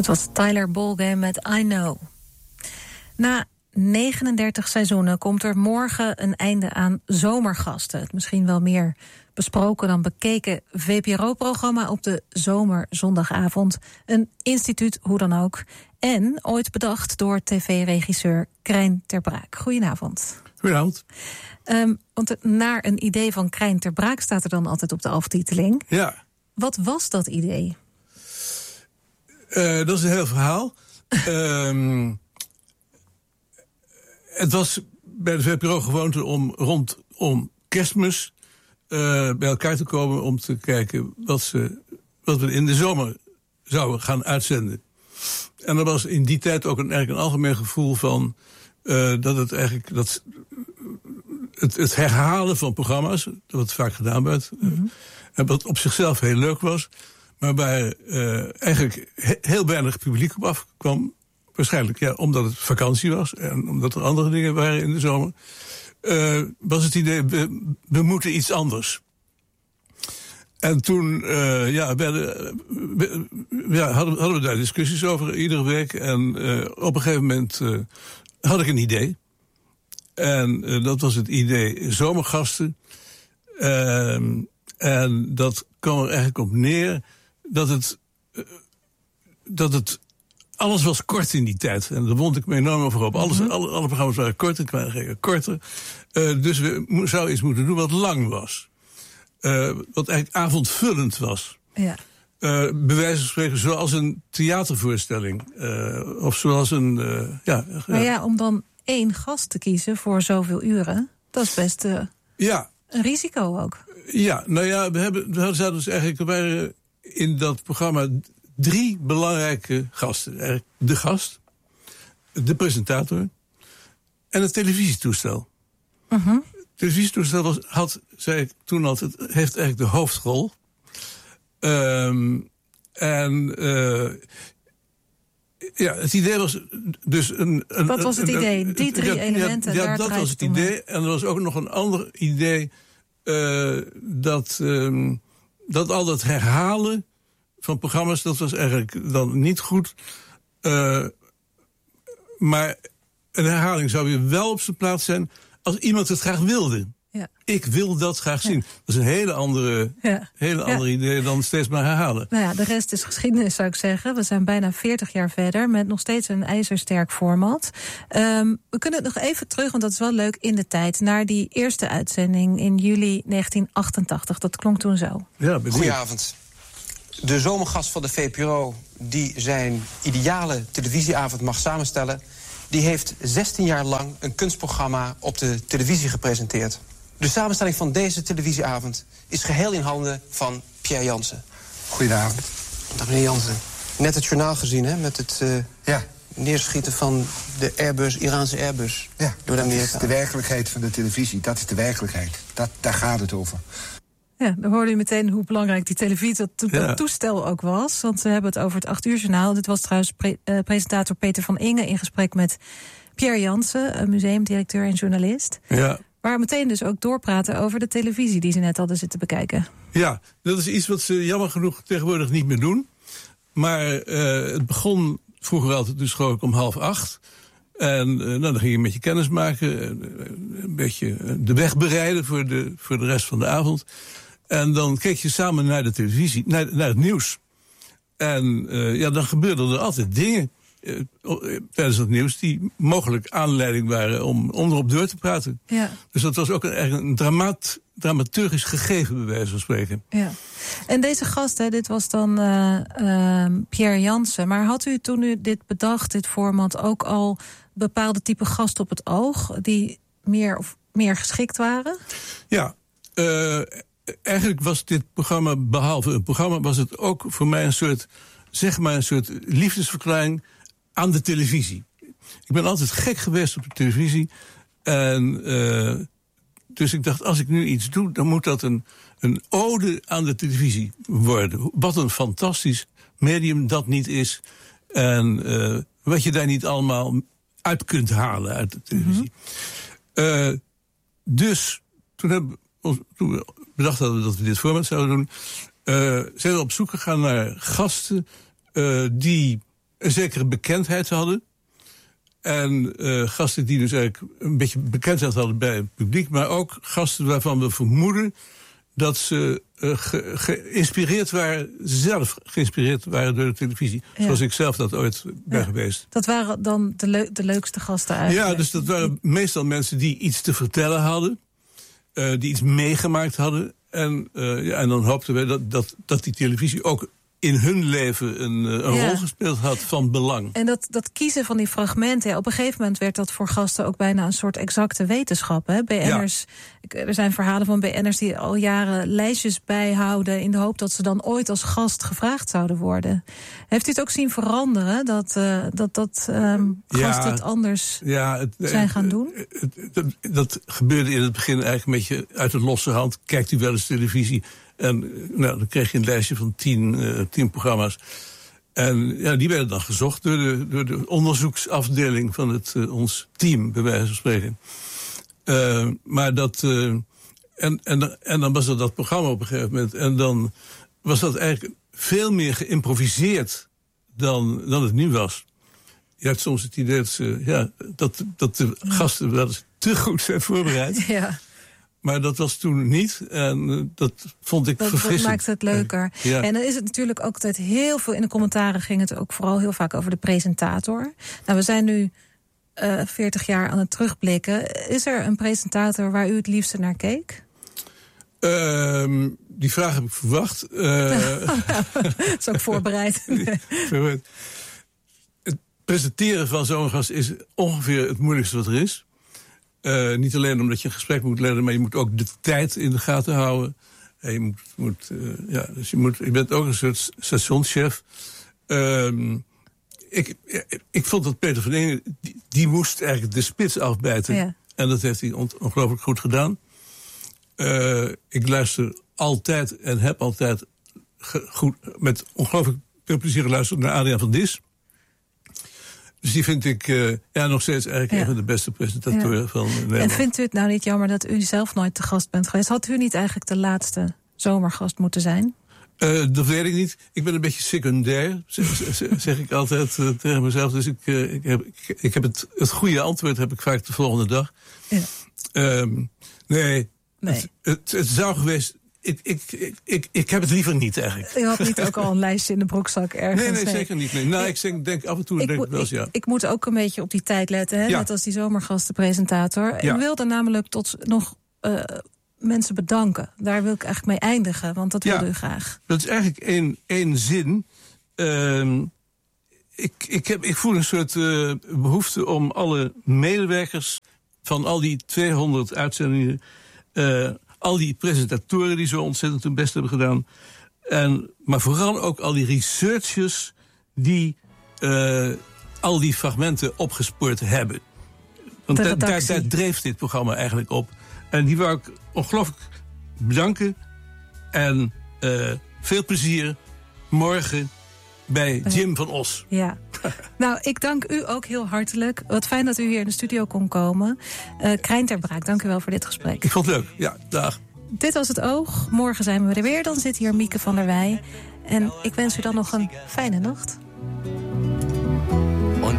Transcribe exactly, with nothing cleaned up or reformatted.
Het was Tyler Ballgame met I Know. Na negenendertig seizoenen komt er morgen een einde aan Zomergasten. Het misschien wel meer besproken dan bekeken V P R O-programma op de zomerzondagavond. Een instituut, hoe dan ook. En ooit bedacht door tv-regisseur Krijn ter Braak. Goedenavond. Goedenavond. Um, want naar een idee van Krijn ter Braak staat er dan altijd op de aftiteling. Ja. Wat was dat idee? Uh, dat is een heel verhaal. um, het was bij de V P R O gewoonte om rondom Kerstmis uh, bij elkaar te komen om te kijken wat, ze, wat we in de zomer zouden gaan uitzenden. En er was in die tijd ook een, eigenlijk een algemeen gevoel van uh, dat het eigenlijk dat het, het herhalen van programma's, wat vaak gedaan werd, mm-hmm. uh, wat op zichzelf heel leuk was, maar waar uh, eigenlijk he, heel weinig publiek op afkwam. Waarschijnlijk ja, omdat het vakantie was en omdat er andere dingen waren in de zomer. Uh, was het idee, we, we moeten iets anders. En toen uh, ja, werden, we, ja, hadden, hadden we daar discussies over iedere week. En uh, op een gegeven moment uh, had ik een idee. En uh, dat was het idee zomergasten. Uh, en dat kwam er eigenlijk op neer dat het, uh, dat het alles was kort in die tijd. En daar wond ik me enorm over op. Alles, mm-hmm. alle, alle programma's waren kort, en waren korter. Uh, dus we mo- zouden iets moeten doen wat lang was. Uh, wat eigenlijk avondvullend was. Ja. Uh, bij wijze van spreken zoals een theatervoorstelling. Uh, of zoals een... Uh, ja, maar ja, om dan één gast te kiezen voor zoveel uren, dat is best uh, ja. een risico ook. Ja, nou ja, we, hebben, we hadden dus eigenlijk... Er waren in dat programma drie belangrijke gasten. Eigenlijk de gast, de presentator en het televisietoestel. Uh-huh. Het televisietoestel was, had, zei ik toen altijd, heeft eigenlijk de hoofdrol. Um, en uh, ja, het idee was dus een... een Wat was het een, idee? Een, Die drie ja, elementen, ja, daar dat was het idee. En er was ook nog een ander idee, uh, dat, um, dat al dat herhalen van programma's, dat was eigenlijk dan niet goed. Uh, maar een herhaling zou weer wel op zijn plaats zijn als iemand het graag wilde. Ja. Ik wil dat graag zien. Ja. Dat is een hele andere, ja. hele andere ja. idee dan steeds maar herhalen. Nou ja, de rest is geschiedenis, zou ik zeggen. We zijn bijna veertig jaar verder met nog steeds een ijzersterk format. Um, we kunnen nog even terug, want dat is wel leuk, in de tijd, naar die eerste uitzending in juli negentien achtentachtig. Dat klonk toen zo. Ja, goedenavond. De zomergast van de V P R O, die zijn ideale televisieavond mag samenstellen, die heeft zestien jaar lang een kunstprogramma op de televisie gepresenteerd. De samenstelling van deze televisieavond is geheel in handen van Pierre Jansen. Goedenavond. Dag meneer Jansen. Net het journaal gezien, hè, met het uh, ja. neerschieten van de Airbus, Iraanse Airbus. Ja, door de Amerika. Dat is de werkelijkheid van de televisie. Dat is de werkelijkheid. Dat, daar gaat het over. Ja, dan hoorde u meteen hoe belangrijk die televisie, dat, to- ja. dat toestel ook was. Want we hebben het over het acht uur journaal. Dit was trouwens pre- uh, presentator Peter van Inge in gesprek met Pierre Jansen, museumdirecteur en journalist. Ja. Waar meteen dus ook doorpraten over de televisie die ze net hadden zitten bekijken. Ja, dat is iets wat ze jammer genoeg tegenwoordig niet meer doen. Maar uh, het begon vroeger altijd dus gewoon om half acht. En uh, nou, dan ging je met je kennis maken, een beetje de weg bereiden voor de, voor de rest van de avond. En dan keek je samen naar de televisie, naar, naar het nieuws. En uh, ja, dan gebeurden er altijd dingen uh, tijdens het nieuws die mogelijk aanleiding waren om, om erop door te praten. Ja. Dus dat was ook een, een dramaat, dramaturgisch gegeven, bij wijze van spreken. Ja. En deze gast, hè, dit was dan uh, uh, Pierre Jansen. Maar had u toen u dit bedacht, dit format, ook al bepaalde type gasten op het oog die meer of meer geschikt waren? Ja, uh, eigenlijk was dit programma, behalve een programma, was het ook voor mij een soort, zeg maar, een soort liefdesverklaring aan de televisie. Ik ben altijd gek geweest op de televisie. En uh, dus ik dacht, als ik nu iets doe, dan moet dat een, een ode aan de televisie worden. Wat een fantastisch medium dat niet is. En uh, wat je daar niet allemaal uit kunt halen uit de televisie. Mm-hmm. Uh, dus toen, hebben we, toen we bedacht hadden dat we dit format zouden doen, uh, zijn we op zoek gegaan naar gasten uh, die een zekere bekendheid hadden. En uh, gasten die dus eigenlijk een beetje bekendheid hadden bij het publiek, maar ook gasten waarvan we vermoeden dat ze uh, ge- geïnspireerd waren, zelf geïnspireerd waren door de televisie. Ja. Zoals ik zelf dat ooit ben ja. geweest. Dat waren dan de, le- de leukste gasten eigenlijk? Ja, dus dat waren meestal mensen die iets te vertellen hadden, uh, die iets meegemaakt hadden. En, uh, ja, en dan hoopten wij dat, dat, dat die televisie ook in hun leven een, een ja. rol gespeeld had van belang. En dat, dat kiezen van die fragmenten, ja, op een gegeven moment werd dat voor gasten ook bijna een soort exacte wetenschap. Hè? B N'ers, ja. Er zijn verhalen van B N'ers die al jaren lijstjes bijhouden in de hoop dat ze dan ooit als gast gevraagd zouden worden. Heeft u het ook zien veranderen, dat uh, dat, dat um, gasten ja, het anders ja, het, zijn gaan doen? Het, het, het, dat gebeurde in het begin eigenlijk een beetje uit de losse hand. Kijkt u wel eens televisie? En nou, dan kreeg je een lijstje van tien, uh, tien programma's. En ja, die werden dan gezocht door de, door de onderzoeksafdeling van het, uh, ons team, bij wijze van spreken. Uh, maar dat. Uh, en, en, en dan was er dat programma op een gegeven moment. En dan was dat eigenlijk veel meer geïmproviseerd dan, dan het nu was. Je had soms het idee dat, ze, ja, dat, dat de gasten wel eens te goed zijn voorbereid. Ja. Maar dat was toen niet. En uh, dat vond ik dat, verfrissend. Dat maakt het leuker. Ja. En dan is het natuurlijk ook altijd heel veel... in de commentaren ging het ook vooral heel vaak over de presentator. Nou, we zijn nu uh, veertig jaar aan het terugblikken. Is er een presentator waar u het liefste naar keek? Uh, die vraag heb ik verwacht. Uh, dat is ook voorbereid. Het presenteren van zo'n gast is ongeveer het moeilijkste wat er is. Uh, niet alleen omdat je een gesprek moet leiden, maar je moet ook de tijd in de gaten houden. En je, moet, moet, uh, ja, dus je, moet, je bent ook een soort stationschef. Uh, ik, ik vond dat Peter van Ene, die, die moest eigenlijk de spits afbijten. Ja. En dat heeft hij on, ongelooflijk goed gedaan. Uh, ik luister altijd en heb altijd ge, goed, met ongelooflijk veel plezier geluisterd naar Adriaan van Dis. Dus die vind ik uh, ja, nog steeds eigenlijk ja. een van de beste presentatoren ja. van Nederland. En vindt u het nou niet jammer dat u zelf nooit te gast bent geweest? Had u niet eigenlijk de laatste zomergast moeten zijn? Uh, dat weet ik niet. Ik ben een beetje secundair, zeg, zeg ik altijd uh, tegen mezelf. Dus ik, uh, ik heb, ik, ik heb het, het goede antwoord heb ik vaak de volgende dag. Ja. Um, nee, nee. Het, het, het zou geweest... Ik, ik, ik, ik, ik heb het liever niet eigenlijk. U had niet ook al een lijstje in de broekzak ergens? Nee, nee, nee. zeker niet. Nee. Nou, ik denk, denk af en toe... Ik, denk mo- ik, wel eens, ja. ik, ik moet ook een beetje op die tijd letten, hè? Ja. Net als die zomergastenpresentator. Ja. Ik wilde namelijk tot nog uh, mensen bedanken. Daar wil ik eigenlijk mee eindigen, want dat wilde ja, u graag. Dat is eigenlijk één, één zin. Uh, ik, ik, heb, ik voel een soort uh, behoefte om alle medewerkers van al die tweehonderd uitzendingen... Uh, al die presentatoren die zo ontzettend hun best hebben gedaan. En, maar vooral ook al die researchers die uh, al die fragmenten opgespoord hebben. Want da- daar, daar dreef dit programma eigenlijk op. En die wou ik ongelooflijk bedanken. En uh, veel plezier morgen bij Jim van Os. Ja. Nou, ik dank u ook heel hartelijk. Wat fijn dat u hier in de studio kon komen. Uh, Krijn ter Braak, dank u wel voor dit gesprek. Ik vond het leuk. Ja, dag. Dit was Het Oog. Morgen zijn we er weer. Dan zit hier Mieke van der Wij. En ik wens u dan nog een fijne nacht.